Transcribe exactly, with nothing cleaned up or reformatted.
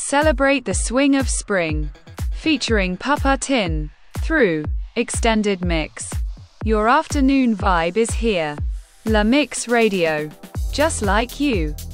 Celebrate the swing of spring. Featuring Papa Tin. Through Extended Mix. Your afternoon vibe is here. La Mix Radio. Just like you.